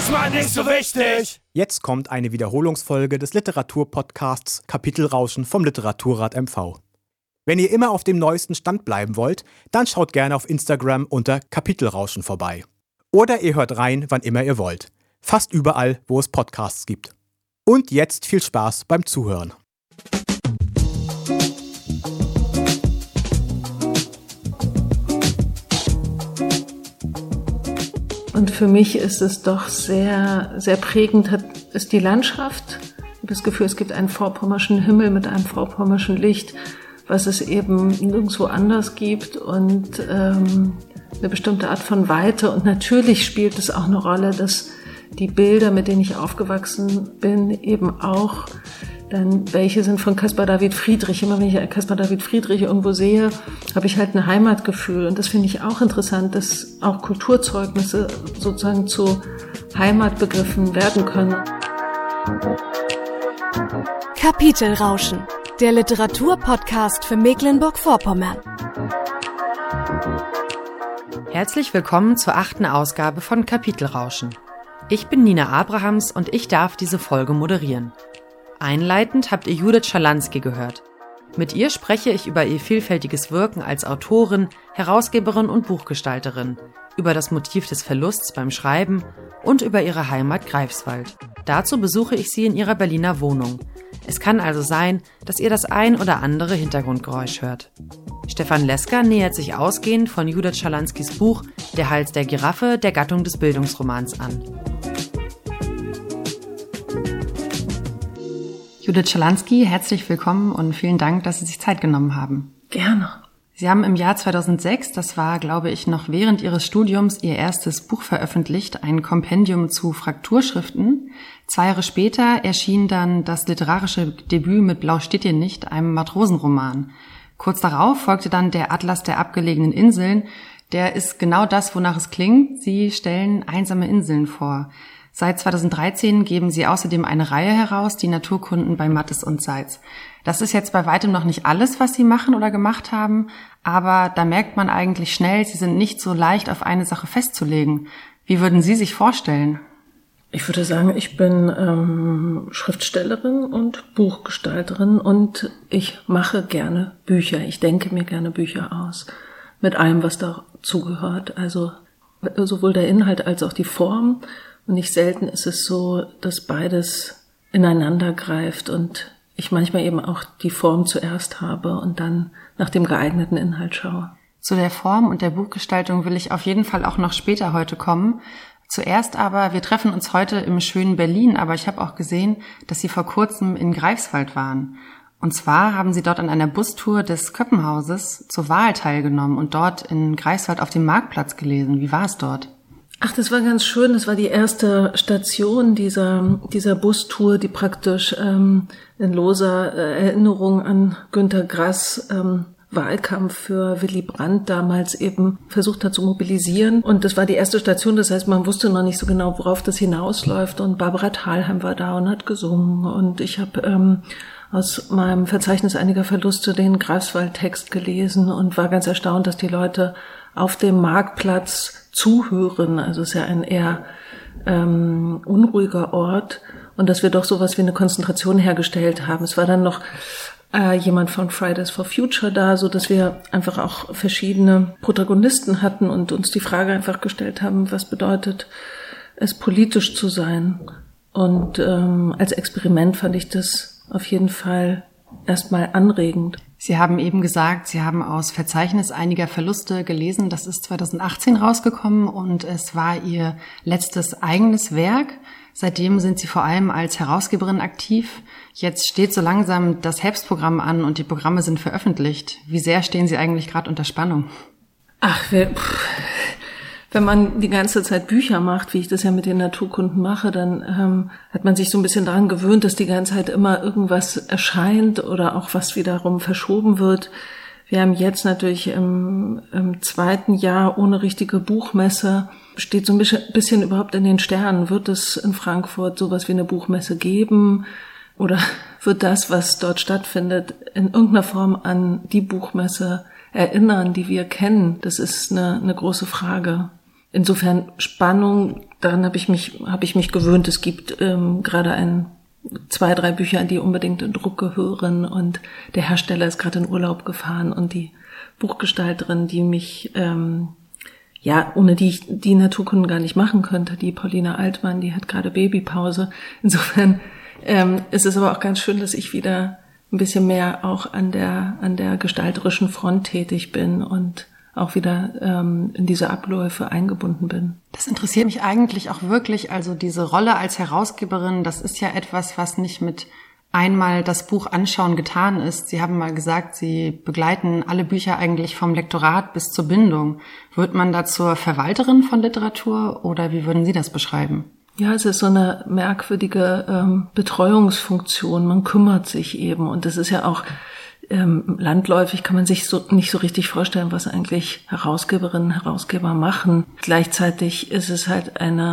diesmal nicht so wichtig. Jetzt kommt eine Wiederholungsfolge des Literaturpodcasts Kapitelrauschen vom Literaturrat MV. Wenn ihr immer auf dem neuesten Stand bleiben wollt, dann schaut gerne auf Instagram unter Kapitelrauschen vorbei. Oder ihr hört rein, wann immer ihr wollt. Fast überall, wo es Podcasts gibt. Und jetzt viel Spaß beim Zuhören. Und für mich ist es doch sehr, sehr prägend, ist die Landschaft. Ich habe das Gefühl, es gibt einen vorpommerschen Himmel mit einem vorpommerschen Licht, was es eben nirgendwo anders gibt und eine bestimmte Art von Weite. Und natürlich spielt es auch eine Rolle, dass die Bilder, mit denen ich aufgewachsen bin, eben auch dann welche sind von Caspar David Friedrich. Immer wenn ich Caspar David Friedrich irgendwo sehe, habe ich halt ein Heimatgefühl. Und das finde ich auch interessant, dass auch Kulturzeugnisse sozusagen zu Heimatbegriffen werden können. Kapitelrauschen, der Literaturpodcast für Mecklenburg-Vorpommern. Herzlich willkommen zur 8. Ausgabe von Kapitelrauschen. Ich bin Nina Abrahams und ich darf diese Folge moderieren. Einleitend habt ihr Judith Schalansky gehört. Mit ihr spreche ich über ihr vielfältiges Wirken als Autorin, Herausgeberin und Buchgestalterin, über das Motiv des Verlusts beim Schreiben und über ihre Heimat Greifswald. Dazu besuche ich sie in ihrer Berliner Wohnung. Es kann also sein, dass ihr das ein oder andere Hintergrundgeräusch hört. Stefan Lesker nähert sich ausgehend von Judith Schalanskys Buch Der Hals der Giraffe der Gattung des Bildungsromans an. Judith Schalansky, herzlich willkommen und vielen Dank, dass Sie sich Zeit genommen haben. Gerne. Sie haben im Jahr 2006, das war, glaube ich, noch während Ihres Studiums, Ihr erstes Buch veröffentlicht, ein Kompendium zu Frakturschriften. 2 Jahre später erschien dann das literarische Debüt mit Blau steht dir nicht, einem Matrosenroman. Kurz darauf folgte dann der Atlas der abgelegenen Inseln. Der ist genau das, wonach es klingt. Sie stellen einsame Inseln vor. Seit 2013 geben Sie außerdem eine Reihe heraus, die Naturkunden bei Mattes und Seitz. Das ist jetzt bei weitem noch nicht alles, was Sie machen oder gemacht haben, aber da merkt man eigentlich schnell, Sie sind nicht so leicht auf eine Sache festzulegen. Wie würden Sie sich vorstellen? Ich würde sagen, ich bin Schriftstellerin und Buchgestalterin und ich mache gerne Bücher. Ich denke mir gerne Bücher aus, mit allem, was dazugehört. Also sowohl der Inhalt als auch die Form. Und nicht selten ist es so, dass beides ineinander greift und ich manchmal eben auch die Form zuerst habe und dann nach dem geeigneten Inhalt schaue. Zu der Form und der Buchgestaltung will ich auf jeden Fall auch noch später heute kommen. Zuerst aber, wir treffen uns heute im schönen Berlin, aber ich habe auch gesehen, dass Sie vor kurzem in Greifswald waren. Und zwar haben Sie dort an einer Bustour des Köppenhauses zur Wahl teilgenommen und dort in Greifswald auf dem Marktplatz gelesen. Wie war es dort? Ach, das war ganz schön. Das war die erste Station dieser Bustour, die praktisch in loser Erinnerung an Günter Grass Wahlkampf für Willy Brandt damals eben versucht hat zu mobilisieren. Und das war die erste Station, das heißt, man wusste noch nicht so genau, worauf das hinausläuft. Und Barbara Thalheim war da und hat gesungen. Und ich habe aus meinem Verzeichnis einiger Verluste den Greifswald-Text gelesen und war ganz erstaunt, dass die Leute auf dem Marktplatz zuhören. Also es ist ja ein eher unruhiger Ort und dass wir doch sowas wie eine Konzentration hergestellt haben. Es war dann noch jemand von Fridays for Future da, so dass wir einfach auch verschiedene Protagonisten hatten und uns die Frage einfach gestellt haben, was bedeutet es, politisch zu sein? Und als Experiment fand ich das auf jeden Fall erstmal anregend. Sie haben eben gesagt, Sie haben aus Verzeichnis einiger Verluste gelesen. Das ist 2018 rausgekommen und es war Ihr letztes eigenes Werk. Seitdem sind Sie vor allem als Herausgeberin aktiv. Jetzt steht so langsam das Herbstprogramm an und die Programme sind veröffentlicht. Wie sehr stehen Sie eigentlich gerade unter Spannung? Ach, wenn man die ganze Zeit Bücher macht, wie ich das ja mit den Naturkunden mache, dann hat man sich so ein bisschen daran gewöhnt, dass die ganze Zeit immer irgendwas erscheint oder auch was wiederum verschoben wird. Wir haben jetzt natürlich im 2. Jahr ohne richtige Buchmesse, steht so ein bisschen überhaupt in den Sternen. Wird es in Frankfurt sowas wie eine Buchmesse geben? Oder wird das, was dort stattfindet, in irgendeiner Form an die Buchmesse erinnern, die wir kennen? Das ist eine große Frage. Insofern Spannung, daran habe ich mich gewöhnt. Es gibt gerade 2, 3 Bücher, die unbedingt in Druck gehören, und der Hersteller ist gerade in Urlaub gefahren, und die Buchgestalterin, die mich ohne die ich die Naturkunden gar nicht machen könnte, die Paulina Altmann, die hat gerade Babypause. Insofern ist es aber auch ganz schön, dass ich wieder ein bisschen mehr auch an der gestalterischen Front tätig bin und auch wieder in diese Abläufe eingebunden bin. Das interessiert mich eigentlich auch wirklich. Also diese Rolle als Herausgeberin, das ist ja etwas, was nicht mit einmal das Buch anschauen getan ist. Sie haben mal gesagt, Sie begleiten alle Bücher eigentlich vom Lektorat bis zur Bindung. Wird man da zur Verwalterin von Literatur oder wie würden Sie das beschreiben? Ja, es ist so eine merkwürdige Betreuungsfunktion. Man kümmert sich eben, und das ist ja auch landläufig, kann man sich nicht so richtig vorstellen, was eigentlich Herausgeberinnen und Herausgeber machen. Gleichzeitig ist es halt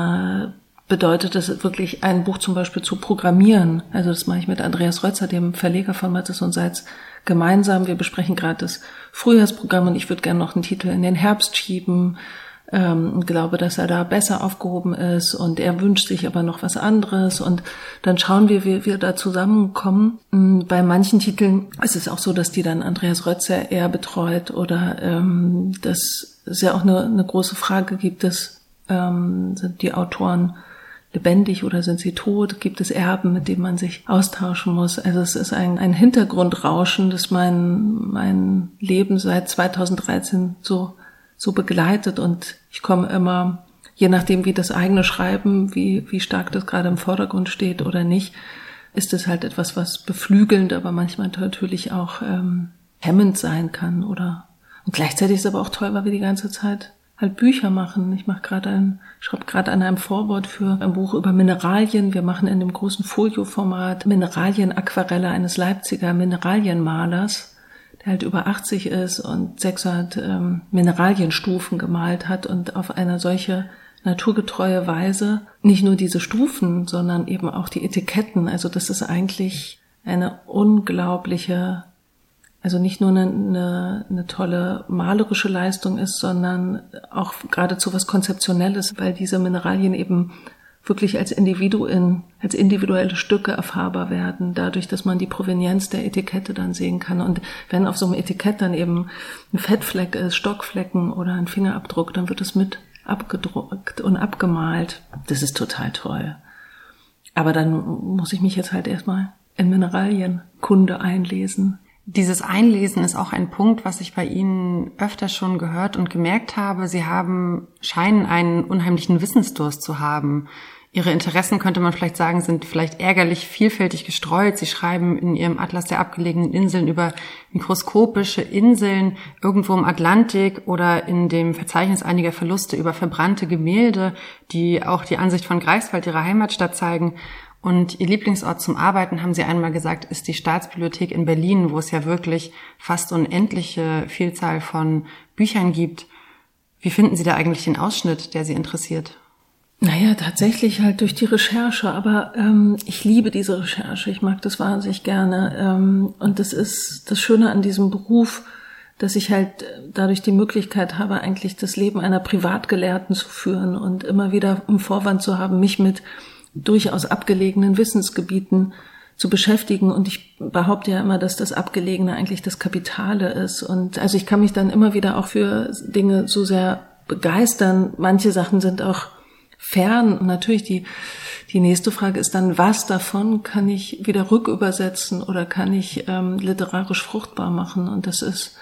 bedeutet es wirklich, ein Buch zum Beispiel zu programmieren. Also das mache ich mit Andreas Rötzer, dem Verleger von Mattes und Seitz, gemeinsam. Wir besprechen gerade das Frühjahrsprogramm, und ich würde gerne noch einen Titel in den Herbst schieben. Und glaube, dass er da besser aufgehoben ist, und er wünscht sich aber noch was anderes, und dann schauen wir, wie wir da zusammenkommen. Bei manchen Titeln ist es auch so, dass die dann Andreas Rötzer eher betreut, oder dass es ja auch eine große Frage gibt, sind die Autoren lebendig oder sind sie tot? Gibt es Erben, mit denen man sich austauschen muss? Also es ist ein Hintergrundrauschen, das mein Leben seit 2013 so begleitet, und ich komme immer, je nachdem wie das eigene Schreiben, wie stark das gerade im Vordergrund steht oder nicht, ist es halt etwas, was beflügelnd, aber manchmal natürlich auch hemmend sein kann, und gleichzeitig ist es aber auch toll, weil wir die ganze Zeit halt Bücher machen. Ich schreibe gerade an einem Vorwort für ein Buch über Mineralien. Wir machen in dem großen Folio-Format Mineralien-Aquarelle eines Leipziger Mineralienmalers, der halt über 80 ist und 600 Mineralienstufen gemalt hat, und auf eine solche naturgetreue Weise nicht nur diese Stufen, sondern eben auch die Etiketten. Also das ist eigentlich eine unglaubliche, also nicht nur eine tolle malerische Leistung ist, sondern auch geradezu was Konzeptionelles, weil diese Mineralien eben wirklich als individuelle Stücke erfahrbar werden, dadurch, dass man die Provenienz der Etikette dann sehen kann. Und wenn auf so einem Etikett dann eben ein Fettfleck ist, Stockflecken oder ein Fingerabdruck, dann wird es mit abgedruckt und abgemalt. Das ist total toll. Aber dann muss ich mich jetzt halt erstmal in Mineralienkunde einlesen. Dieses Einlesen ist auch ein Punkt, was ich bei Ihnen öfter schon gehört und gemerkt habe. Sie scheinen einen unheimlichen Wissensdurst zu haben. Ihre Interessen, könnte man vielleicht sagen, sind vielleicht ärgerlich vielfältig gestreut. Sie schreiben in Ihrem Atlas der abgelegenen Inseln über mikroskopische Inseln irgendwo im Atlantik oder in dem Verzeichnis einiger Verluste über verbrannte Gemälde, die auch die Ansicht von Greifswald, ihrer Heimatstadt, zeigen. Und Ihr Lieblingsort zum Arbeiten, haben Sie einmal gesagt, ist die Staatsbibliothek in Berlin, wo es ja wirklich fast unendliche Vielzahl von Büchern gibt. Wie finden Sie da eigentlich den Ausschnitt, der Sie interessiert? Naja, tatsächlich halt durch die Recherche, aber ich liebe diese Recherche, ich mag das wahnsinnig gerne, und das ist das Schöne an diesem Beruf, dass ich halt dadurch die Möglichkeit habe, eigentlich das Leben einer Privatgelehrten zu führen und immer wieder einen Vorwand zu haben, mich mit durchaus abgelegenen Wissensgebieten zu beschäftigen. Und ich behaupte ja immer, dass das Abgelegene eigentlich das Kapitale ist. Und also ich kann mich dann immer wieder auch für Dinge so sehr begeistern. Manche Sachen sind auch fern. Und natürlich die nächste Frage ist dann, was davon kann ich wieder rückübersetzen oder kann ich literarisch fruchtbar machen? Und das ist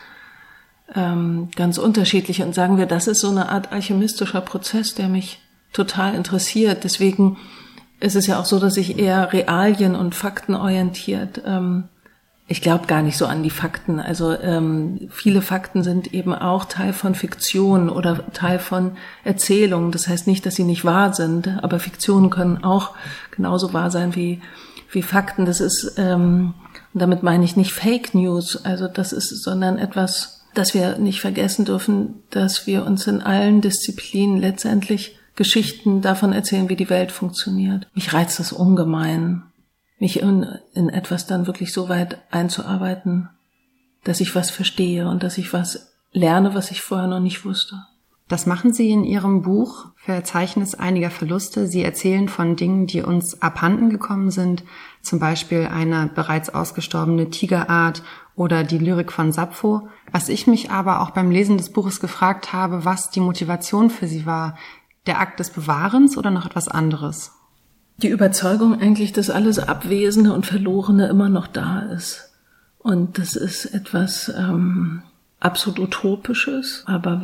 ganz unterschiedlich. Und sagen wir, das ist so eine Art alchemistischer Prozess, der mich total interessiert. Deswegen ist es ja auch so, dass ich eher realien- und faktenorientiert, ich glaube gar nicht so an die Fakten. Also viele Fakten sind eben auch Teil von Fiktion oder Teil von Erzählungen. Das heißt nicht, dass sie nicht wahr sind, aber Fiktionen können auch genauso wahr sein wie Fakten. Das ist, und damit meine ich nicht Fake News, also das ist, sondern etwas, dass wir nicht vergessen dürfen, dass wir uns in allen Disziplinen letztendlich Geschichten davon erzählen, wie die Welt funktioniert. Mich reizt das ungemein, mich in etwas dann wirklich so weit einzuarbeiten, dass ich was verstehe und dass ich was lerne, was ich vorher noch nicht wusste. Das machen Sie in Ihrem Buch Verzeichnis einiger Verluste. Sie erzählen von Dingen, die uns abhanden gekommen sind, zum Beispiel eine bereits ausgestorbene Tigerart oder die Lyrik von Sappho. Was ich mich aber auch beim Lesen des Buches gefragt habe, was die Motivation für Sie war, der Akt des Bewahrens oder noch etwas anderes? Die Überzeugung eigentlich, dass alles Abwesende und Verlorene immer noch da ist. Und das ist etwas absolut Utopisches, aber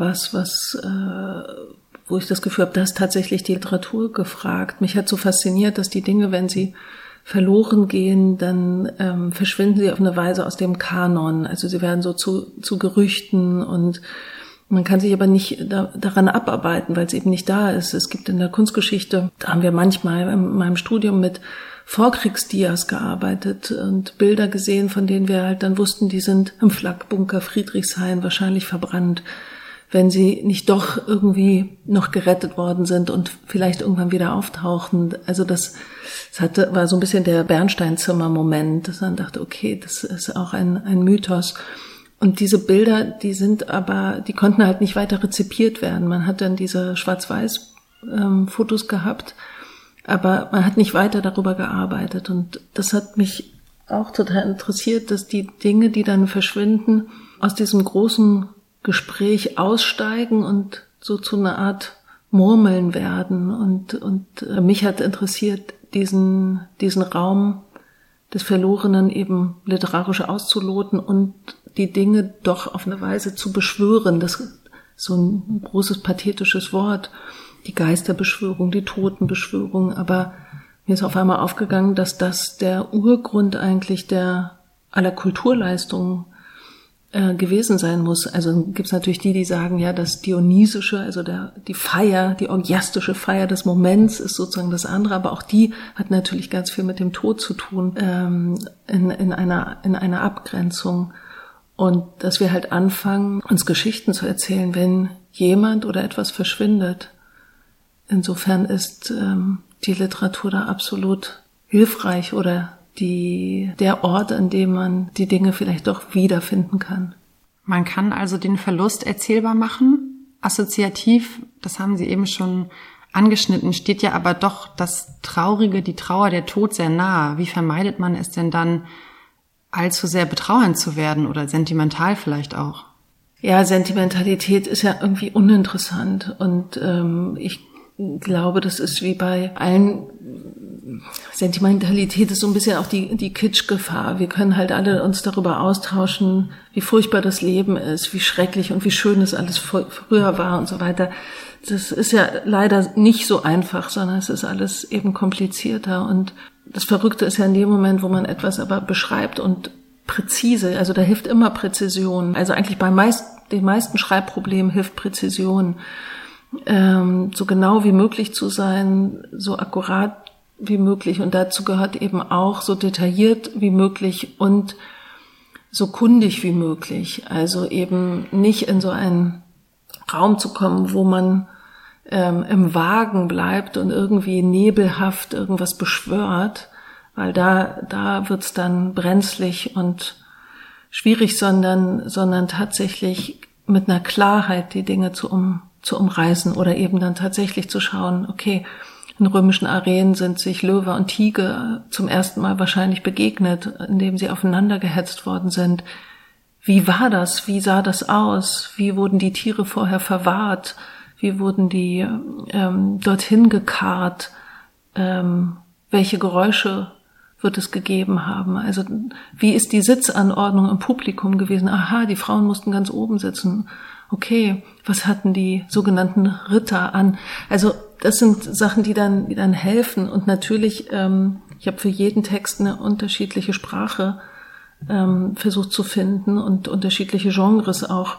wo ich das Gefühl habe, da ist tatsächlich die Literatur gefragt. Mich hat so fasziniert, dass die Dinge, wenn sie verloren gehen, dann verschwinden sie auf eine Weise aus dem Kanon. Also sie werden so zu Gerüchten und man kann sich aber nicht daran abarbeiten, weil es eben nicht da ist. Es gibt in der Kunstgeschichte, da haben wir manchmal in meinem Studium mit Vorkriegsdias gearbeitet und Bilder gesehen, von denen wir halt dann wussten, die sind im Flakbunker Friedrichshain wahrscheinlich verbrannt, wenn sie nicht doch irgendwie noch gerettet worden sind und vielleicht irgendwann wieder auftauchen. Also das war so ein bisschen der Bernsteinzimmer-Moment, dass man dachte, okay, das ist auch ein Mythos. Und diese Bilder, die konnten halt nicht weiter rezipiert werden. Man hat dann diese Schwarz-Weiß-Fotos gehabt, aber man hat nicht weiter darüber gearbeitet. Und das hat mich auch total interessiert, dass die Dinge, die dann verschwinden, aus diesem großen Gespräch aussteigen und so zu einer Art Murmeln werden. Und mich hat interessiert, diesen Raum des Verlorenen eben literarisch auszuloten und die Dinge doch auf eine Weise zu beschwören. Das ist so ein großes pathetisches Wort. Die Geisterbeschwörung, die Totenbeschwörung. Aber mir ist auf einmal aufgegangen, dass das der Urgrund eigentlich aller Kulturleistungen gewesen sein muss. Also gibt's natürlich die sagen, ja, das Dionysische, also die Feier, die orgiastische Feier des Moments ist sozusagen das andere, aber auch die hat natürlich ganz viel mit dem Tod zu tun, in einer Abgrenzung. Und dass wir halt anfangen, uns Geschichten zu erzählen, wenn jemand oder etwas verschwindet. Insofern ist die Literatur da absolut hilfreich oder der Ort, an dem man die Dinge vielleicht doch wiederfinden kann. Man kann also den Verlust erzählbar machen. Assoziativ, das haben Sie eben schon angeschnitten, steht ja aber doch das Traurige, die Trauer, der Tod sehr nahe. Wie vermeidet man es denn dann, allzu sehr betrauernd zu werden oder sentimental vielleicht auch? Ja, Sentimentalität ist ja irgendwie uninteressant und ich glaube, das ist wie bei allen. Sentimentalität ist so ein bisschen auch die Kitschgefahr. Wir können halt alle uns darüber austauschen, wie furchtbar das Leben ist, wie schrecklich und wie schön es alles früher war und so weiter. Das ist ja leider nicht so einfach, sondern es ist alles eben komplizierter. Und das Verrückte ist ja in dem Moment, wo man etwas aber beschreibt und präzise, also da hilft immer Präzision. Also eigentlich bei den meisten Schreibproblemen hilft Präzision. So genau wie möglich zu sein, so akkurat wie möglich. Und dazu gehört eben auch so detailliert wie möglich und so kundig wie möglich. Also eben nicht in so einen Raum zu kommen, wo man im Wagen bleibt und irgendwie nebelhaft irgendwas beschwört, weil da wird's dann brenzlig und schwierig, sondern tatsächlich mit einer Klarheit die Dinge zu umreißen oder eben dann tatsächlich zu schauen, okay, in römischen Arenen sind sich Löwe und Tiger zum ersten Mal wahrscheinlich begegnet, indem sie aufeinander gehetzt worden sind. Wie war das? Wie sah das aus? Wie wurden die Tiere vorher verwahrt? Wie wurden die dorthin gekarrt? Welche Geräusche wird es gegeben haben? Also wie ist die Sitzanordnung im Publikum gewesen? Aha, die Frauen mussten ganz oben sitzen. Okay, was hatten die sogenannten Ritter an? Also das sind Sachen, die dann helfen. Und natürlich, ich habe für jeden Text eine unterschiedliche Sprache versucht zu finden und unterschiedliche Genres auch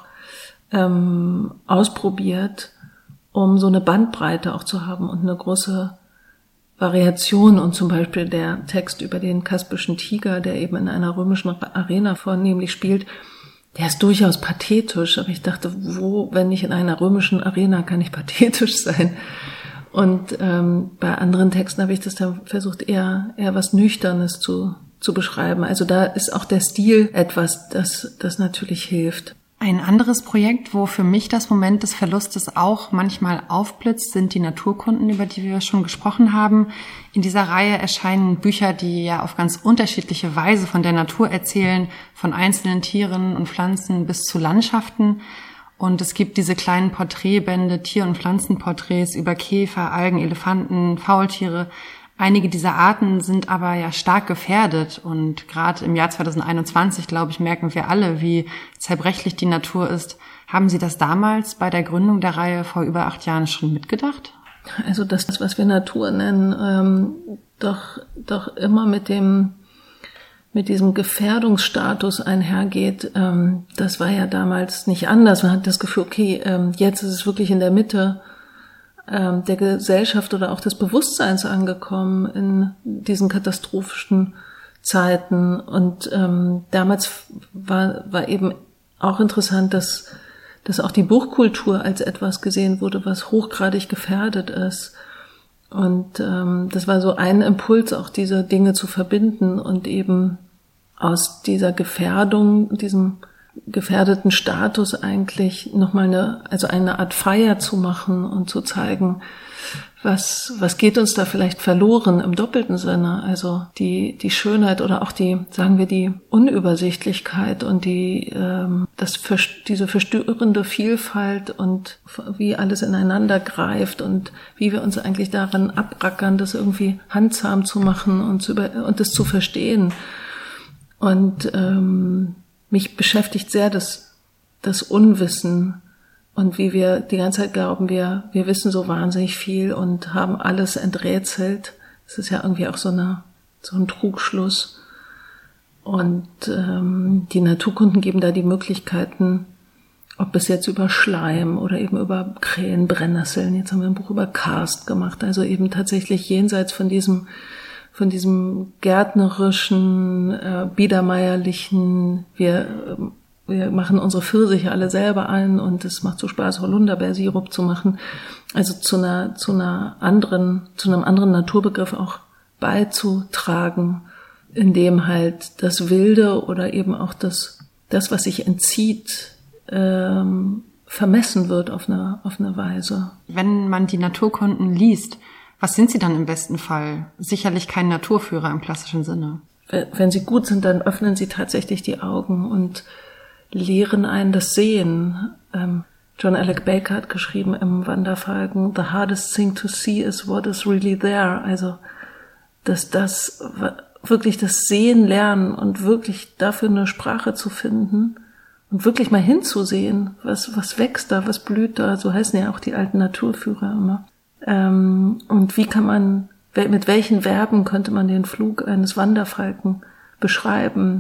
ausprobiert, um so eine Bandbreite auch zu haben und eine große Variation. Und zum Beispiel der Text über den kaspischen Tiger, der eben in einer römischen Arena vornehmlich spielt, der ist durchaus pathetisch. Aber ich dachte, wenn nicht in einer römischen Arena, kann ich pathetisch sein? Und bei anderen Texten habe ich das dann versucht, eher was Nüchternes zu beschreiben. Also da ist auch der Stil etwas, das natürlich hilft. Ein anderes Projekt, wo für mich das Moment des Verlustes auch manchmal aufblitzt, sind die Naturkunden, über die wir schon gesprochen haben. In dieser Reihe erscheinen Bücher, die ja auf ganz unterschiedliche Weise von der Natur erzählen, von einzelnen Tieren und Pflanzen bis zu Landschaften. Und es gibt diese kleinen Porträtbände, Tier- und Pflanzenporträts über Käfer, Algen, Elefanten, Faultiere. Einige dieser Arten sind aber ja stark gefährdet und gerade im Jahr 2021, glaube ich, merken wir alle, wie zerbrechlich die Natur ist. Haben Sie das damals bei der Gründung der Reihe vor über 8 Jahren schon mitgedacht? Also das, was wir Natur nennen, doch immer mit diesem Gefährdungsstatus einhergeht, das war ja damals nicht anders. Man hat das Gefühl, okay, jetzt ist es wirklich in der Mitte der Gesellschaft oder auch des Bewusstseins angekommen in diesen katastrophischen Zeiten. Und damals war eben auch interessant, dass auch die Buchkultur als etwas gesehen wurde, was hochgradig gefährdet ist. Und das war so ein Impuls, auch diese Dinge zu verbinden und eben aus dieser Gefährdung, diesem gefährdeten Status eigentlich nochmal eine Art Feier zu machen und zu zeigen, was geht uns da vielleicht verloren im doppelten Sinne. Also die Schönheit oder auch die Unübersichtlichkeit und diese verstörende Vielfalt und wie alles ineinander greift und wie wir uns eigentlich daran abrackern, das irgendwie handsam zu machen und das zu verstehen. Und mich beschäftigt sehr das Unwissen und wie wir die ganze Zeit glauben, wir wissen so wahnsinnig viel und haben alles enträtselt. Das ist ja irgendwie auch so ein Trugschluss. Und die Naturkunden geben da die Möglichkeiten, ob es jetzt über Schleim oder eben über Krähen, Brennnesseln. Jetzt haben wir ein Buch über Karst gemacht, also eben tatsächlich jenseits von diesem gärtnerischen, biedermeierlichen, wir machen unsere Pfirsiche alle selber ein und es macht so Spaß, Holunderbeersirup zu machen. Also zu einem anderen Naturbegriff auch beizutragen, in dem halt das Wilde oder eben auch das, was sich entzieht, vermessen wird auf eine Weise. Wenn man die Naturkunden liest, was sind sie dann im besten Fall? Sicherlich kein Naturführer im klassischen Sinne. Wenn sie gut sind, dann öffnen sie tatsächlich die Augen und lehren einen das Sehen. John Alec Baker hat geschrieben im Wanderfalken, "The hardest thing to see is what is really there." Also, dass das wirklich das Sehen lernen und wirklich dafür eine Sprache zu finden und wirklich mal hinzusehen, was wächst da, was blüht da, so heißen ja auch die alten Naturführer immer. Und mit welchen Verben könnte man den Flug eines Wanderfalken beschreiben,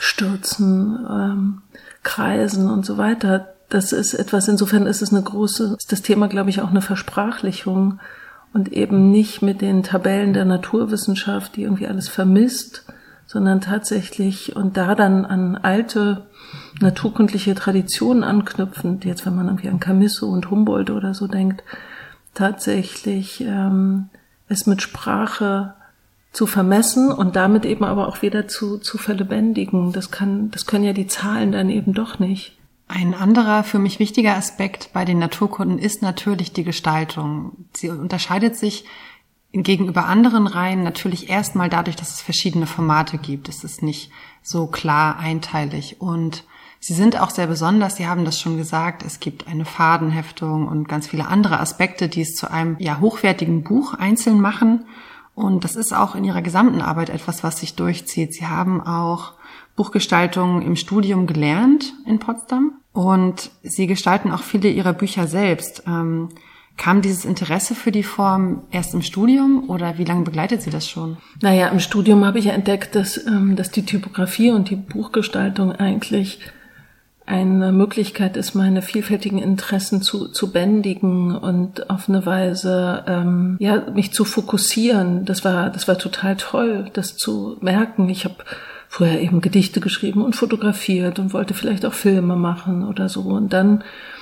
stürzen, kreisen und so weiter. Das ist etwas, insofern ist das Thema, glaube ich, auch eine Versprachlichung und eben nicht mit den Tabellen der Naturwissenschaft, die irgendwie alles vermisst, sondern tatsächlich und da dann an alte naturkundliche Traditionen anknüpfend, jetzt wenn man irgendwie an Chamisso und Humboldt oder so denkt, tatsächlich es mit Sprache zu vermessen und damit eben aber auch wieder zu verlebendigen. Das können ja die Zahlen dann eben doch nicht. Ein anderer für mich wichtiger Aspekt bei den Naturkunden ist natürlich die Gestaltung. Sie unterscheidet sich gegenüber anderen Reihen natürlich erstmal dadurch, dass es verschiedene Formate gibt. Es ist nicht so klar einteilig und sie sind auch sehr besonders, Sie haben das schon gesagt, es gibt eine Fadenheftung und ganz viele andere Aspekte, die es zu einem hochwertigen Buch einzeln machen. Und das ist auch in Ihrer gesamten Arbeit etwas, was sich durchzieht. Sie haben auch Buchgestaltung im Studium gelernt in Potsdam und Sie gestalten auch viele Ihrer Bücher selbst. Kam dieses Interesse für die Form erst im Studium oder wie lange begleitet Sie das schon? Naja, im Studium habe ich ja entdeckt, dass die Typografie und die Buchgestaltung eigentlich eine Möglichkeit ist, meine vielfältigen Interessen zu bändigen und auf eine Weise mich zu fokussieren. Das war total toll, das zu merken. Ich habe vorher eben Gedichte geschrieben und fotografiert und wollte vielleicht auch Filme machen oder so und dann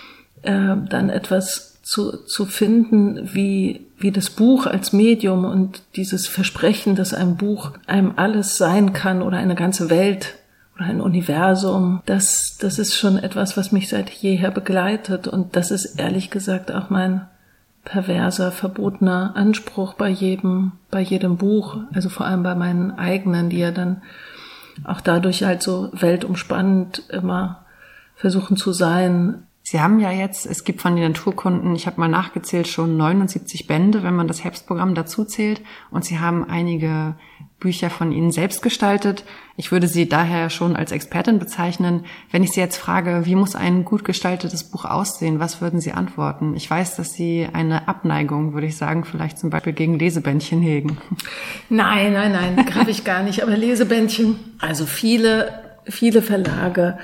etwas zu finden, wie das Buch als Medium und dieses Versprechen, dass ein Buch einem alles sein kann oder eine ganze Welt oder ein Universum. Das ist schon etwas, was mich seit jeher begleitet. Und das ist ehrlich gesagt auch mein perverser, verbotener Anspruch bei jedem Buch. Also vor allem bei meinen eigenen, die ja dann auch dadurch halt so weltumspannend immer versuchen zu sein. Sie haben ja jetzt, es gibt von den Naturkunden, ich habe mal nachgezählt, schon 79 Bände, wenn man das Herbstprogramm dazu zählt. Und Sie haben einige Bücher von Ihnen selbst gestaltet. Ich würde Sie daher schon als Expertin bezeichnen. Wenn ich Sie jetzt frage, wie muss ein gut gestaltetes Buch aussehen, was würden Sie antworten? Ich weiß, dass Sie eine Abneigung, würde ich sagen, vielleicht zum Beispiel gegen Lesebändchen hegen. Nein, habe ich gar nicht. Aber Lesebändchen, also viele Verlage,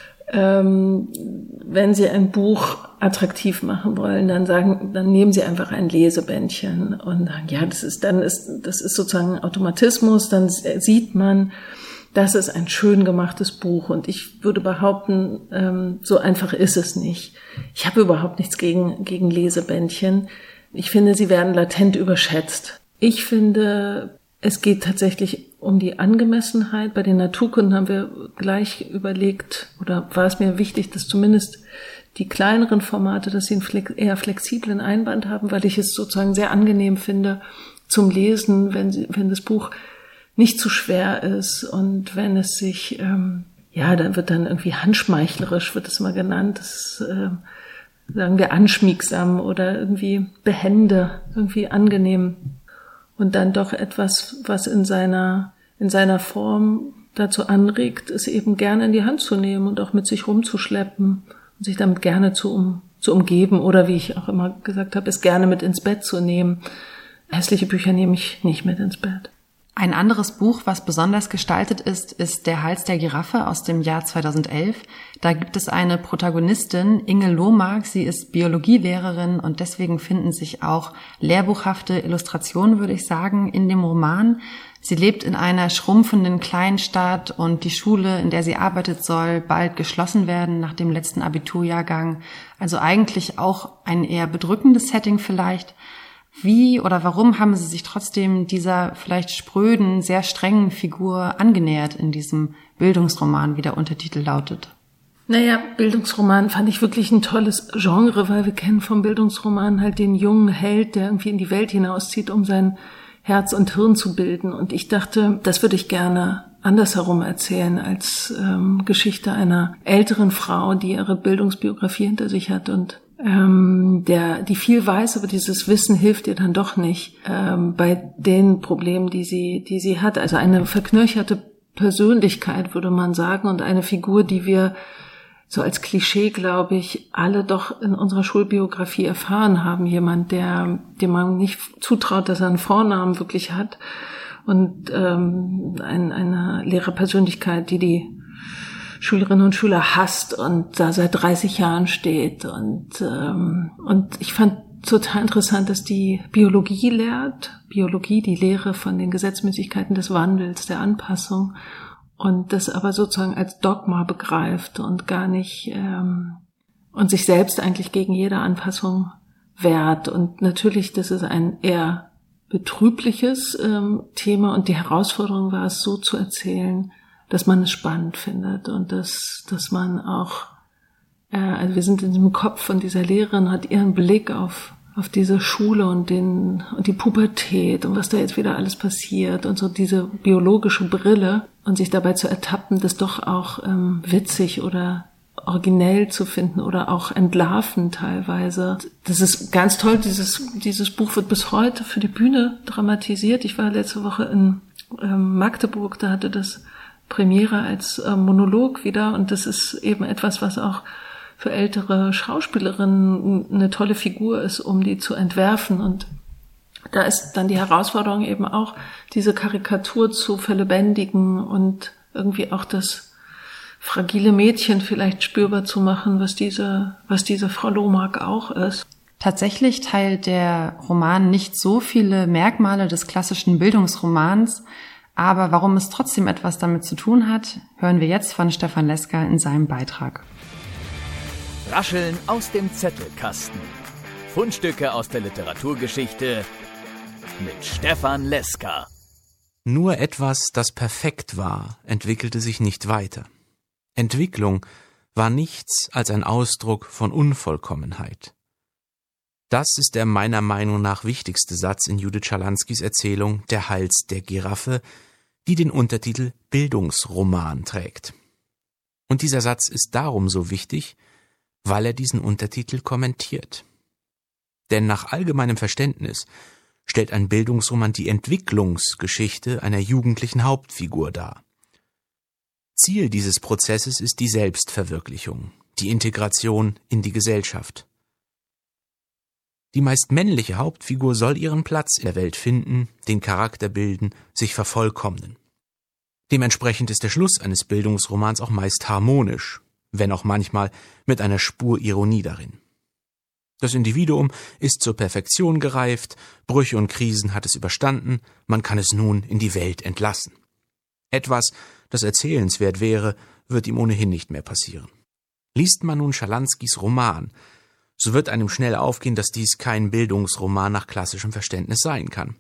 wenn Sie ein Buch attraktiv machen wollen, dann nehmen Sie einfach ein Lesebändchen und sagen, ja, das ist sozusagen ein Automatismus, dann sieht man, das ist ein schön gemachtes Buch. Und ich würde behaupten, so einfach ist es nicht. Ich habe überhaupt nichts gegen Lesebändchen. Ich finde, sie werden latent überschätzt. Ich finde, es geht tatsächlich um die Angemessenheit. Bei den Naturkunden haben wir gleich überlegt, oder war es mir wichtig, dass zumindest die kleineren Formate, dass sie einen eher flexiblen Einband haben, weil ich es sozusagen sehr angenehm finde zum Lesen, wenn das Buch nicht zu schwer ist und wenn es sich, dann wird dann irgendwie handschmeichlerisch, wird es mal genannt, das sagen wir anschmiegsam oder irgendwie behende, irgendwie angenehm. Und dann doch etwas, was in seiner Form dazu anregt, es eben gerne in die Hand zu nehmen und auch mit sich rumzuschleppen und sich damit gerne zu umgeben oder, wie ich auch immer gesagt habe, es gerne mit ins Bett zu nehmen. Hässliche Bücher nehme ich nicht mit ins Bett. Ein anderes Buch, was besonders gestaltet ist Der Hals der Giraffe aus dem Jahr 2011. Da gibt es eine Protagonistin, Inge Lohmark. Sie ist Biologielehrerin und deswegen finden sich auch lehrbuchhafte Illustrationen, würde ich sagen, in dem Roman. Sie lebt in einer schrumpfenden Kleinstadt und die Schule, in der sie arbeitet, soll bald geschlossen werden nach dem letzten Abiturjahrgang. Also eigentlich auch ein eher bedrückendes Setting vielleicht. Wie oder warum haben Sie sich trotzdem dieser vielleicht spröden, sehr strengen Figur angenähert in diesem Bildungsroman, wie der Untertitel lautet? Naja, Bildungsroman fand ich wirklich ein tolles Genre, weil wir kennen vom Bildungsroman halt den jungen Held, der irgendwie in die Welt hinauszieht, um sein Herz und Hirn zu bilden. Und ich dachte, das würde ich gerne andersherum erzählen als Geschichte einer älteren Frau, die ihre Bildungsbiografie hinter sich hat und die viel weiß, aber dieses Wissen hilft ihr dann doch nicht bei den Problemen, die sie hat. Also eine verknöcherte Persönlichkeit, würde man sagen, und eine Figur, die wir so als Klischee, glaube ich, alle doch in unserer Schulbiografie erfahren haben. Jemand, dem man nicht zutraut, dass er einen Vornamen wirklich hat, und eine Lehrerpersönlichkeit, die Schülerinnen und Schüler hasst und da seit 30 Jahren steht. Und ich fand total interessant, dass die Biologie lehrt. Biologie, die Lehre von den Gesetzmäßigkeiten des Wandels, der Anpassung. Und das aber sozusagen als Dogma begreift und gar nicht, und sich selbst eigentlich gegen jede Anpassung wehrt. Und natürlich, das ist ein eher betrübliches Thema und die Herausforderung war es, so zu erzählen, dass man es spannend findet und dass man auch, also wir sind in dem Kopf von dieser Lehrerin, hat ihren Blick auf diese Schule und die Pubertät und was da jetzt wieder alles passiert und so diese biologische Brille und sich dabei zu ertappen, das doch auch witzig oder originell zu finden oder auch entlarvend teilweise. Das ist ganz toll, dieses Buch wird bis heute für die Bühne dramatisiert. Ich war letzte Woche in Magdeburg, da hatte das Premiere als Monolog wieder und das ist eben etwas, was auch für ältere Schauspielerinnen eine tolle Figur ist, um die zu entwerfen. Und da ist dann die Herausforderung eben auch, diese Karikatur zu verlebendigen und irgendwie auch das fragile Mädchen vielleicht spürbar zu machen, was diese Frau Lohmark auch ist. Tatsächlich teilt der Roman nicht so viele Merkmale des klassischen Bildungsromans, aber warum es trotzdem etwas damit zu tun hat, hören wir jetzt von Stefan Leska in seinem Beitrag. Rascheln aus dem Zettelkasten. Fundstücke aus der Literaturgeschichte mit Stefan Leska. Nur etwas, das perfekt war, entwickelte sich nicht weiter. Entwicklung war nichts als ein Ausdruck von Unvollkommenheit. Das ist der meiner Meinung nach wichtigste Satz in Judith Schalanskys Erzählung Der Hals der Giraffe, die den Untertitel Bildungsroman trägt. Und dieser Satz ist darum so wichtig, weil er diesen Untertitel kommentiert. Denn nach allgemeinem Verständnis stellt ein Bildungsroman die Entwicklungsgeschichte einer jugendlichen Hauptfigur dar. Ziel dieses Prozesses ist die Selbstverwirklichung, die Integration in die Gesellschaft. Die meist männliche Hauptfigur soll ihren Platz in der Welt finden, den Charakter bilden, sich vervollkommnen. Dementsprechend ist der Schluss eines Bildungsromans auch meist harmonisch, wenn auch manchmal mit einer Spur Ironie darin. Das Individuum ist zur Perfektion gereift, Brüche und Krisen hat es überstanden, man kann es nun in die Welt entlassen. Etwas, das erzählenswert wäre, wird ihm ohnehin nicht mehr passieren. Liest man nun Schalanskys Roman, so wird einem schnell aufgehen, dass dies kein Bildungsroman nach klassischem Verständnis sein kann.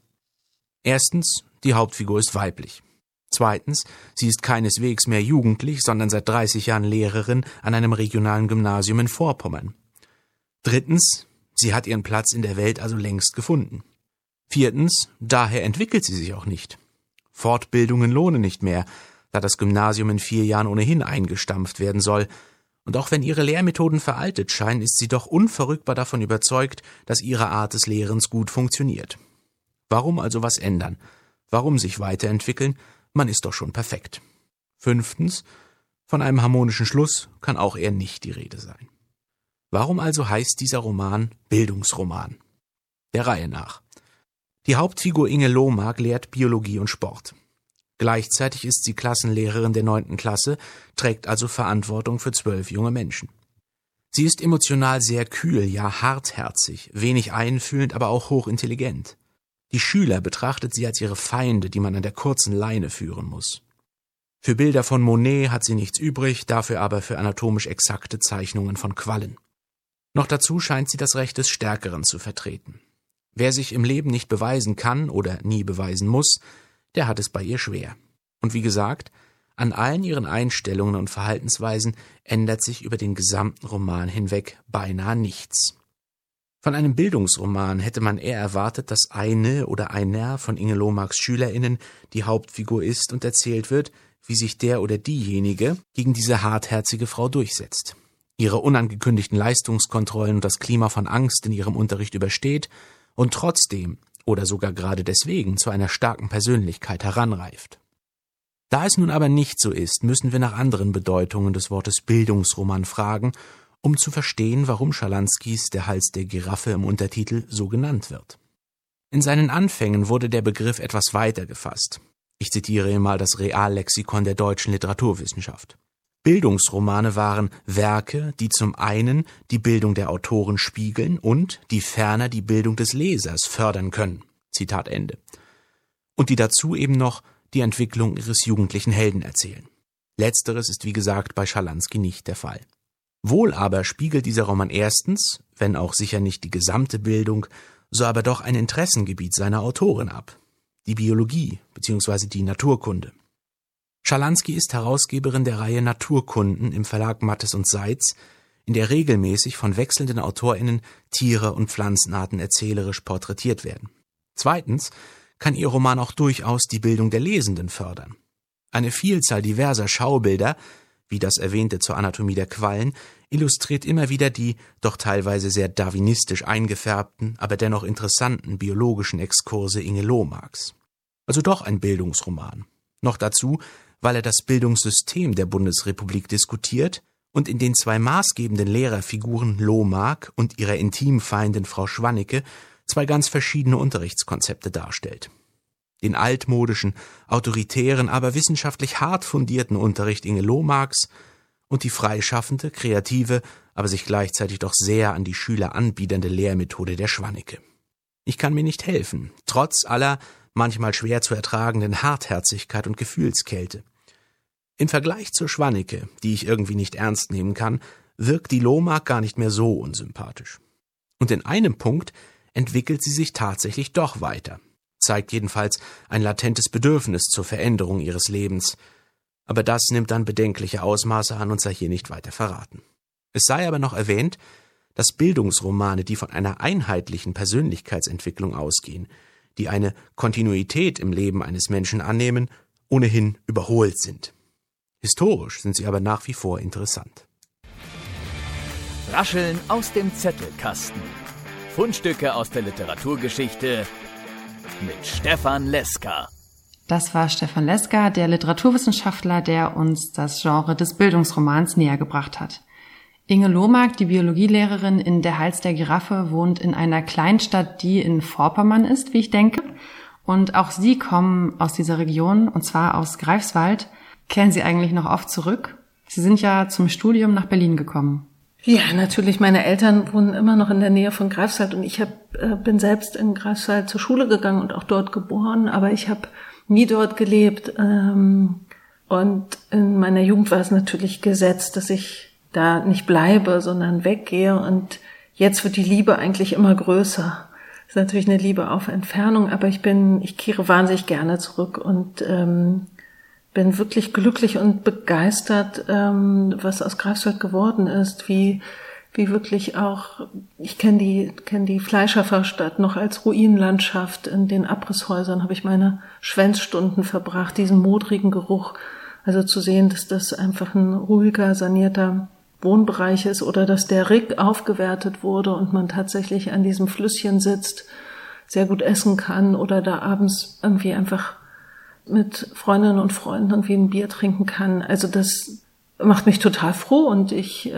Erstens, die Hauptfigur ist weiblich. Zweitens, sie ist keineswegs mehr jugendlich, sondern seit 30 Jahren Lehrerin an einem regionalen Gymnasium in Vorpommern. Drittens, sie hat ihren Platz in der Welt also längst gefunden. Viertens, daher entwickelt sie sich auch nicht. Fortbildungen lohnen nicht mehr, da das Gymnasium in 4 Jahren ohnehin eingestampft werden soll. Und auch wenn ihre Lehrmethoden veraltet scheinen, ist sie doch unverrückbar davon überzeugt, dass ihre Art des Lehrens gut funktioniert. Warum also was ändern? Warum sich weiterentwickeln? Man ist doch schon perfekt. Fünftens, von einem harmonischen Schluss kann auch eher nicht die Rede sein. Warum also heißt dieser Roman Bildungsroman? Der Reihe nach. Die Hauptfigur Inge Lohmark lehrt Biologie und Sport. Gleichzeitig ist sie Klassenlehrerin der 9. Klasse, trägt also Verantwortung für 12 junge Menschen. Sie ist emotional sehr kühl, ja hartherzig, wenig einfühlend, aber auch hochintelligent. Die Schüler betrachtet sie als ihre Feinde, die man an der kurzen Leine führen muss. Für Bilder von Monet hat sie nichts übrig, dafür aber für anatomisch exakte Zeichnungen von Quallen. Noch dazu scheint sie das Recht des Stärkeren zu vertreten. Wer sich im Leben nicht beweisen kann oder nie beweisen muss, der hat es bei ihr schwer. Und wie gesagt, an allen ihren Einstellungen und Verhaltensweisen ändert sich über den gesamten Roman hinweg beinahe nichts. Von einem Bildungsroman hätte man eher erwartet, dass eine oder einer von Inge Lohmarks SchülerInnen die Hauptfigur ist und erzählt wird, wie sich der oder diejenige gegen diese hartherzige Frau durchsetzt, ihre unangekündigten Leistungskontrollen und das Klima von Angst in ihrem Unterricht übersteht und trotzdem oder sogar gerade deswegen zu einer starken Persönlichkeit heranreift. Da es nun aber nicht so ist, müssen wir nach anderen Bedeutungen des Wortes Bildungsroman fragen, um zu verstehen, warum Schalanskys Der Hals der Giraffe im Untertitel so genannt wird. In seinen Anfängen wurde der Begriff etwas weiter gefasst. Ich zitiere hier mal das Reallexikon der deutschen Literaturwissenschaft. Bildungsromane waren Werke, die zum einen die Bildung der Autoren spiegeln und die ferner die Bildung des Lesers fördern können. Zitat Ende. Und die dazu eben noch die Entwicklung ihres jugendlichen Helden erzählen. Letzteres ist wie gesagt bei Schalansky nicht der Fall. Wohl aber spiegelt dieser Roman erstens, wenn auch sicher nicht die gesamte Bildung, so aber doch ein Interessengebiet seiner Autorin ab, die Biologie bzw. die Naturkunde. Schalansky ist Herausgeberin der Reihe Naturkunden im Verlag Mattes und Seitz, in der regelmäßig von wechselnden AutorInnen Tiere und Pflanzenarten erzählerisch porträtiert werden. Zweitens kann ihr Roman auch durchaus die Bildung der Lesenden fördern. Eine Vielzahl diverser Schaubilder, wie das erwähnte zur Anatomie der Quallen, illustriert immer wieder die doch teilweise sehr darwinistisch eingefärbten, aber dennoch interessanten biologischen Exkurse Inge Lohmarks. Also doch ein Bildungsroman. Noch dazu, weil er das Bildungssystem der Bundesrepublik diskutiert und in den 2 maßgebenden Lehrerfiguren Lohmark und ihrer Intimfeindin Frau Schwannecke 2 ganz verschiedene Unterrichtskonzepte darstellt. Den altmodischen, autoritären, aber wissenschaftlich hart fundierten Unterricht Inge Lohmarks und die freischaffende, kreative, aber sich gleichzeitig doch sehr an die Schüler anbiedernde Lehrmethode der Schwannecke. Ich kann mir nicht helfen, trotz aller manchmal schwer zu ertragenden Hartherzigkeit und Gefühlskälte. Im Vergleich zur Schwannecke, die ich irgendwie nicht ernst nehmen kann, wirkt die Lohmark gar nicht mehr so unsympathisch. Und in einem Punkt entwickelt sie sich tatsächlich doch weiter. zeigt jedenfalls ein latentes Bedürfnis zur Veränderung ihres Lebens. Aber das nimmt dann bedenkliche Ausmaße an und sei hier nicht weiter verraten. Es sei aber noch erwähnt, dass Bildungsromane, die von einer einheitlichen Persönlichkeitsentwicklung ausgehen, die eine Kontinuität im Leben eines Menschen annehmen, ohnehin überholt sind. Historisch sind sie aber nach wie vor interessant. Rascheln aus dem Zettelkasten. Fundstücke aus der Literaturgeschichte mit Stefan Leska. Das war Stefan Leska, der Literaturwissenschaftler, der uns das Genre des Bildungsromans näher gebracht hat. Inge Lohmark, die Biologielehrerin in Der Hals der Giraffe, wohnt in einer Kleinstadt, die in Vorpommern ist, wie ich denke. Und auch Sie kommen aus dieser Region, und zwar aus Greifswald. Kehren Sie eigentlich noch oft zurück? Sie sind ja zum Studium nach Berlin gekommen. Ja, natürlich. Meine Eltern wohnen immer noch in der Nähe von Greifswald und ich bin selbst in Greifswald zur Schule gegangen und auch dort geboren, aber ich habe nie dort gelebt. Und in meiner Jugend war es natürlich gesetzt, dass ich da nicht bleibe, sondern weggehe. Und jetzt wird die Liebe eigentlich immer größer. Das ist natürlich eine Liebe auf Entfernung, aber ich kehre wahnsinnig gerne zurück und bin wirklich glücklich und begeistert, was aus Greifswald geworden ist, wie wirklich auch, ich kenne die Fleischerverstadt noch als Ruinenlandschaft. In den Abrisshäusern habe ich meine Schwänzstunden verbracht, diesen modrigen Geruch. Also zu sehen, dass das einfach ein ruhiger, sanierter Wohnbereich ist oder dass der Rick aufgewertet wurde und man tatsächlich an diesem Flüsschen sitzt, sehr gut essen kann oder da abends irgendwie einfach mit Freundinnen und Freunden irgendwie ein Bier trinken kann. Also das macht mich total froh und ich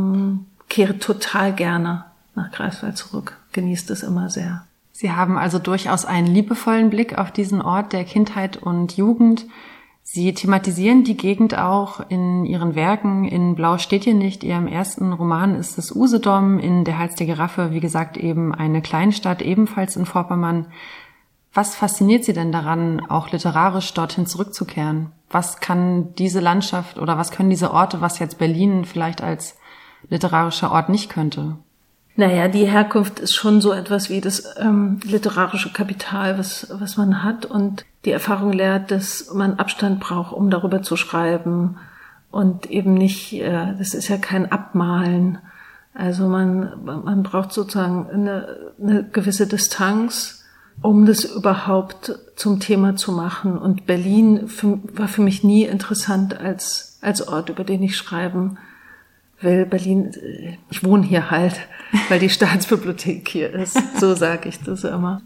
kehre total gerne nach Greifswald zurück. Genieße es immer sehr. Sie haben also durchaus einen liebevollen Blick auf diesen Ort der Kindheit und Jugend. Sie thematisieren die Gegend auch in Ihren Werken. In Blau steht hier nicht. Ihrem ersten Roman ist es Usedom, in Der Hals der Giraffe, wie gesagt, eben eine Kleinstadt, ebenfalls in Vorpommern. Was fasziniert Sie denn daran, auch literarisch dorthin zurückzukehren? Was kann diese Landschaft oder was können diese Orte, was jetzt Berlin vielleicht als literarischer Ort nicht könnte? Naja, die Herkunft ist schon so etwas wie das literarische Kapital, was man hat. Und die Erfahrung lehrt, dass man Abstand braucht, um darüber zu schreiben. Und eben nicht, das ist ja kein Abmalen. Also man braucht sozusagen eine gewisse Distanz, um das überhaupt zum Thema zu machen. Und Berlin war für mich nie interessant als Ort, über den ich schreiben will. Berlin, ich wohne hier halt, weil die Staatsbibliothek hier ist. So sage ich das immer.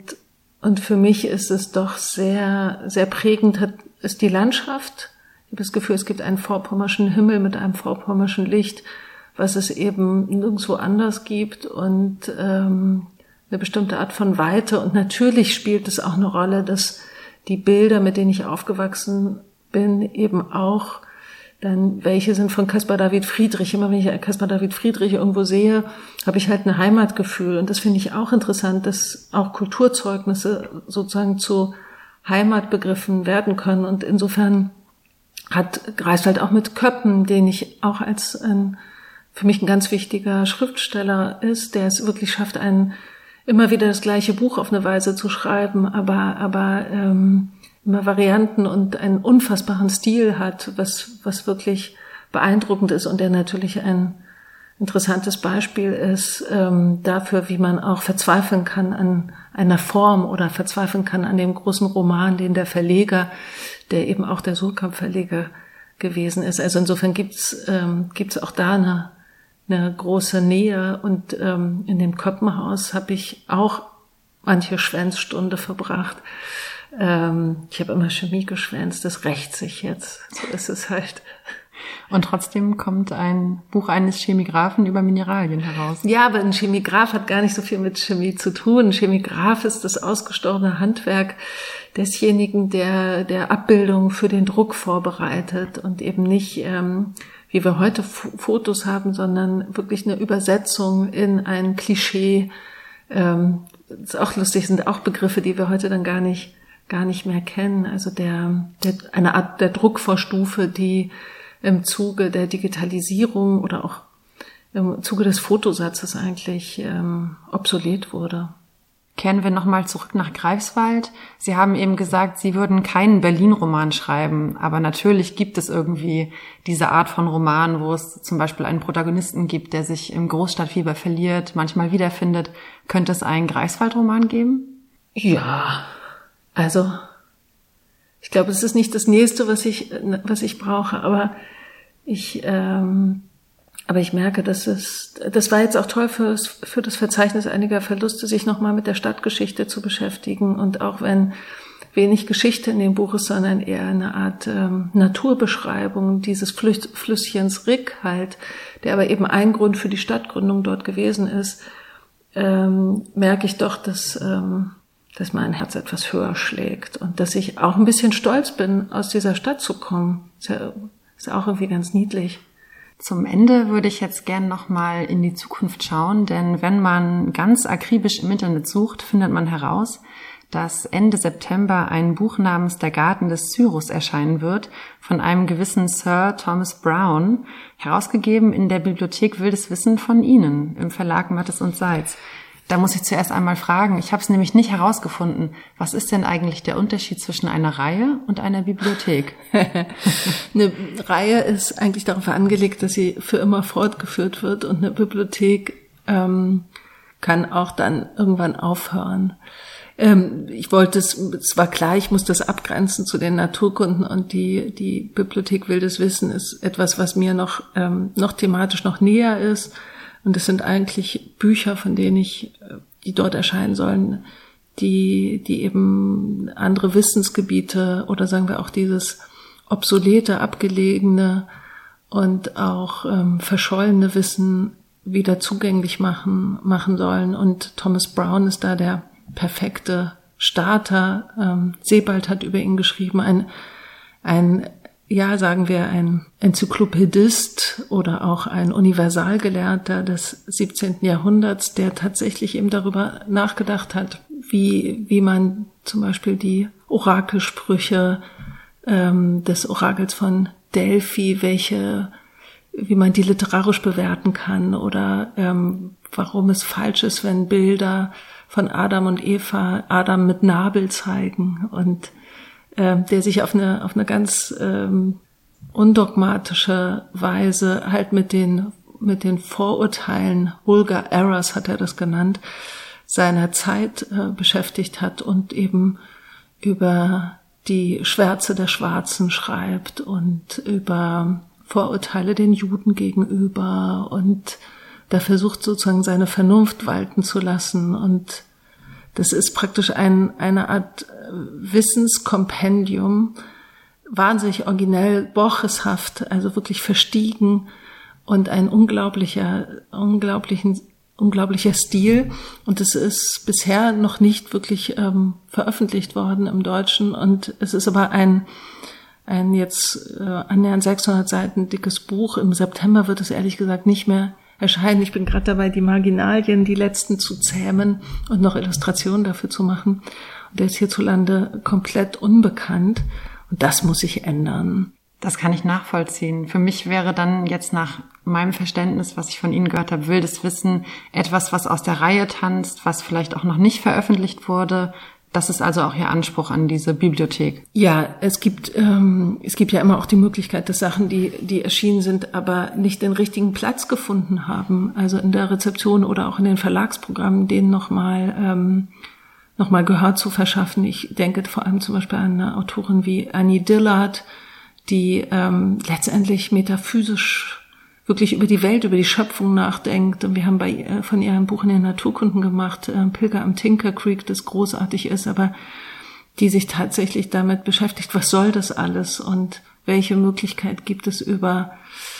Und für mich ist es doch sehr, sehr prägend, ist die Landschaft. Ich habe das Gefühl, es gibt einen vorpommerschen Himmel mit einem vorpommerschen Licht, was es eben nirgendwo anders gibt und eine bestimmte Art von Weite. Und natürlich spielt es auch eine Rolle, dass die Bilder, mit denen ich aufgewachsen bin, eben auch dann welche sind von Caspar David Friedrich. Immer wenn ich Caspar David Friedrich irgendwo sehe, habe ich halt ein Heimatgefühl. Und das finde ich auch interessant, dass auch Kulturzeugnisse sozusagen zu Heimatbegriffen werden können. Und insofern hat Greifswald auch mit Köppen, den ich auch als für mich ein ganz wichtiger Schriftsteller ist, der es wirklich schafft, immer wieder das gleiche Buch auf eine Weise zu schreiben, aber immer Varianten und einen unfassbaren Stil hat, was wirklich beeindruckend ist und der natürlich ein interessantes Beispiel ist dafür, wie man auch verzweifeln kann an einer Form oder verzweifeln kann an dem großen Roman, den der Verleger, der eben auch der Suhrkamp-Verleger gewesen ist. Also insofern gibt's auch da eine große Nähe und in dem Köppenhaus habe ich auch manche Schwänzstunde verbracht. Ich habe immer Chemie geschwänzt, das rächt sich jetzt. So ist es halt. Und trotzdem kommt ein Buch eines Chemigraphen über Mineralien heraus. Ja, aber ein Chemigraph hat gar nicht so viel mit Chemie zu tun. Ein Chemigraph ist das ausgestorbene Handwerk desjenigen, der Abbildung für den Druck vorbereitet und eben nicht, wie wir heute Fotos haben, sondern wirklich eine Übersetzung in ein Klischee. Ist auch lustig, sind auch Begriffe, die wir heute dann gar nicht mehr kennen. Also eine Art der Druckvorstufe, die im Zuge der Digitalisierung oder auch im Zuge des Fotosatzes eigentlich obsolet wurde. Kehren wir nochmal zurück nach Greifswald. Sie haben eben gesagt, Sie würden keinen Berlin-Roman schreiben, aber natürlich gibt es irgendwie diese Art von Roman, wo es zum Beispiel einen Protagonisten gibt, der sich im Großstadtfieber verliert, manchmal wiederfindet. Könnte es einen Greifswald-Roman geben? Ja, also ich glaube, es ist nicht das Nächste, was ich brauche, aber ich merke, das war jetzt auch toll für das Verzeichnis einiger Verluste, sich nochmal mit der Stadtgeschichte zu beschäftigen. Und auch wenn wenig Geschichte in dem Buch ist, sondern eher eine Art Naturbeschreibung dieses Flüsschens Rick halt, der aber eben ein Grund für die Stadtgründung dort gewesen ist, merke ich doch, dass mein Herz etwas höher schlägt und dass ich auch ein bisschen stolz bin, aus dieser Stadt zu kommen. Ist auch irgendwie ganz niedlich. Zum Ende würde ich jetzt gern nochmal in die Zukunft schauen, denn wenn man ganz akribisch im Internet sucht, findet man heraus, dass Ende September ein Buch namens Der Garten des Cyrus erscheinen wird, von einem gewissen Sir Thomas Browne, herausgegeben in der Bibliothek Wildes Wissen von Ihnen, im Verlag Mattes und Seitz. Da muss ich zuerst einmal fragen, ich habe es nämlich nicht herausgefunden, was ist denn eigentlich der Unterschied zwischen einer Reihe und einer Bibliothek? Eine Reihe ist eigentlich darauf angelegt, dass sie für immer fortgeführt wird, und eine Bibliothek kann auch dann irgendwann aufhören. Es war klar, ich muss das abgrenzen zu den Naturkunden, und die Bibliothek Wildes Wissen ist etwas, was mir noch thematisch noch näher ist. Und es sind eigentlich Bücher, von denen die dort erscheinen sollen, die eben andere Wissensgebiete oder sagen wir auch dieses obsolete, abgelegene und auch verschollene Wissen wieder zugänglich machen sollen. Und Thomas Browne ist da der perfekte Starter. Sebald hat über ihn geschrieben, ein Enzyklopädist oder auch ein Universalgelehrter des 17. Jahrhunderts, der tatsächlich eben darüber nachgedacht hat, wie man zum Beispiel die Orakelsprüche des Orakels von Delphi, wie man die literarisch bewerten kann, oder warum es falsch ist, wenn Bilder von Adam und Eva Adam mit Nabel zeigen, und der sich auf eine ganz undogmatische Weise halt mit den Vorurteilen, Vulgar Errors hat er das genannt, seiner Zeit beschäftigt hat und eben über die Schwärze der Schwarzen schreibt und über Vorurteile den Juden gegenüber, und da versucht sozusagen seine Vernunft walten zu lassen, und das ist praktisch eine Art Wissenskompendium, wahnsinnig originell, borcheshaft, also wirklich verstiegen, und ein unglaublicher Stil. Und es ist bisher noch nicht wirklich veröffentlicht worden im Deutschen, und es ist aber ein jetzt annähernd 600 Seiten dickes Buch. Im September wird es ehrlich gesagt nicht mehr erscheinen. Ich bin gerade dabei, die Marginalien, die letzten zu zähmen und noch Illustrationen dafür zu machen. Und der ist hierzulande komplett unbekannt. Und das muss sich ändern. Das kann ich nachvollziehen. Für mich wäre dann jetzt nach meinem Verständnis, was ich von Ihnen gehört habe, Wildes Wissen etwas, was aus der Reihe tanzt, was vielleicht auch noch nicht veröffentlicht wurde. Das ist also auch Ihr Anspruch an diese Bibliothek. Ja, es gibt ja immer auch die Möglichkeit, dass Sachen, die erschienen sind, aber nicht den richtigen Platz gefunden haben, also in der Rezeption oder auch in den Verlagsprogrammen, denen nochmal Gehör zu verschaffen. Ich denke vor allem zum Beispiel an eine Autorin wie Annie Dillard, die letztendlich metaphysisch wirklich über die Welt, über die Schöpfung nachdenkt. Und wir haben von ihr ein Buch in den Naturkunden gemacht, Pilger am Tinker Creek, das großartig ist, aber die sich tatsächlich damit beschäftigt, was soll das alles und welche Möglichkeit gibt es über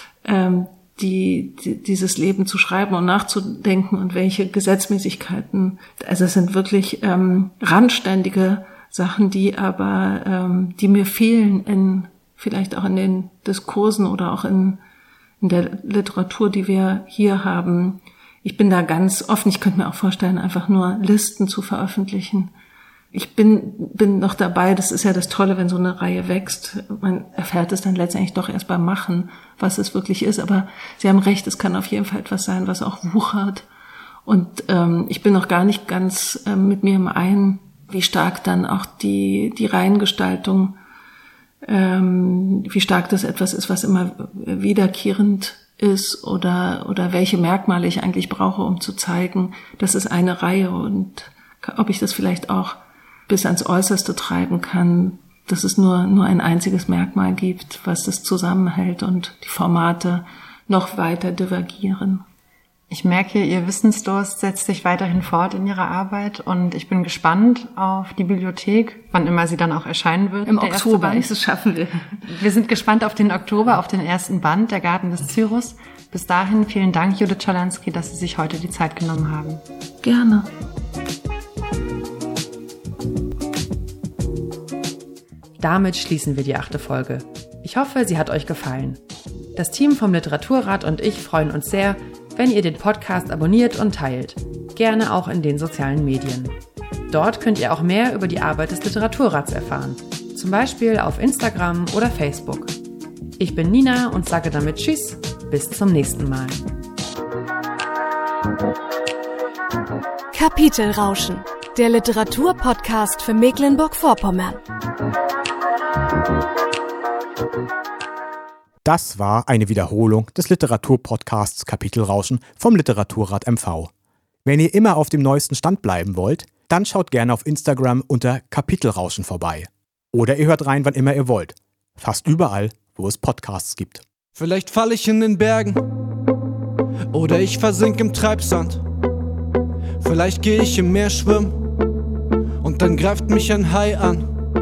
dieses Leben zu schreiben und nachzudenken und welche Gesetzmäßigkeiten. Also es sind wirklich randständige Sachen, die mir fehlen vielleicht auch in den Diskursen oder auch in der Literatur, die wir hier haben. Ich bin da ganz offen. Ich könnte mir auch vorstellen, einfach nur Listen zu veröffentlichen. Ich bin noch dabei. Das ist ja das Tolle, wenn so eine Reihe wächst. Man erfährt es dann letztendlich doch erst beim Machen, was es wirklich ist. Aber Sie haben recht, es kann auf jeden Fall etwas sein, was auch wuchert Und ich bin noch gar nicht ganz mit mir im Einen, wie stark dann auch die Reihengestaltung, wie stark das etwas ist, was immer wiederkehrend ist oder welche Merkmale ich eigentlich brauche, um zu zeigen, das ist eine Reihe, und ob ich das vielleicht auch bis ans Äußerste treiben kann, dass es nur ein einziges Merkmal gibt, was das zusammenhält und die Formate noch weiter divergieren. Ich merke, Ihr Wissensdurst setzt sich weiterhin fort in Ihrer Arbeit, und ich bin gespannt auf die Bibliothek, wann immer sie dann auch erscheinen wird. Im Oktober, das schaffen wir. Wir sind gespannt auf den Oktober, auf den ersten Band, Der Garten des Cyrus. Bis dahin vielen Dank, Judith Schalansky, dass Sie sich heute die Zeit genommen haben. Gerne. Damit schließen wir die 8. Folge. Ich hoffe, sie hat euch gefallen. Das Team vom Literaturrat und ich freuen uns sehr, wenn ihr den Podcast abonniert und teilt. Gerne auch in den sozialen Medien. Dort könnt ihr auch mehr über die Arbeit des Literaturrats erfahren. Zum Beispiel auf Instagram oder Facebook. Ich bin Nina und sage damit Tschüss, bis zum nächsten Mal. Kapitelrauschen, der Literaturpodcast für Mecklenburg-Vorpommern. Das war eine Wiederholung des Literaturpodcasts Kapitelrauschen vom Literaturrat MV. Wenn ihr immer auf dem neuesten Stand bleiben wollt, dann schaut gerne auf Instagram unter Kapitelrauschen vorbei. Oder ihr hört rein, wann immer ihr wollt. Fast überall, wo es Podcasts gibt. Vielleicht falle ich in den Bergen oder ich versink im Treibsand. Vielleicht gehe ich im Meer schwimmen und dann greift mich ein Hai an.